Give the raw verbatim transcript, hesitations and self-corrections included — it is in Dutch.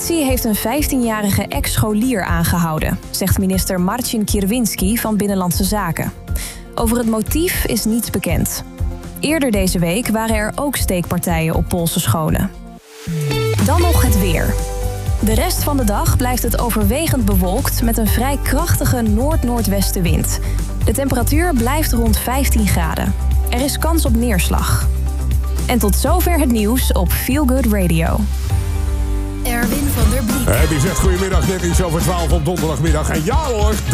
politie heeft een vijftienjarige ex-scholier aangehouden, zegt minister Marcin Kierwiński van Binnenlandse Zaken. Over het motief is niets bekend. Eerder deze week waren er ook steekpartijen op Poolse scholen. Dan nog het weer. De rest van de dag blijft het overwegend bewolkt met een vrij krachtige noord-noordwestenwind. De temperatuur blijft rond vijftien graden. Er is kans op neerslag. En tot zover het nieuws op Feel Good Radio. Erwin van der Bliek. Hey, die zegt goedemiddag, net iets over twaalf op donderdagmiddag. En ja hoor,